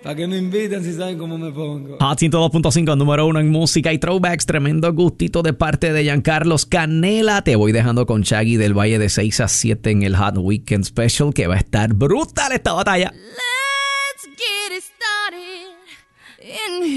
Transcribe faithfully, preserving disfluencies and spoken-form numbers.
Para que me inviten si saben cómo me pongo. Hot ciento dos punto cinco, número uno en música y throwbacks. Tremendo gustito de parte de Giancarlos Canela. Te voy dejando con Shaggy del Valle de seis a siete en el Hot Weekend Special, que va a estar brutal esta batalla. Let's get it started in